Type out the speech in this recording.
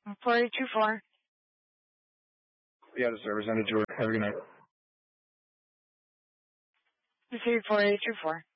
4824. Yeah, this is Representative George. Have a good night. Received 4824.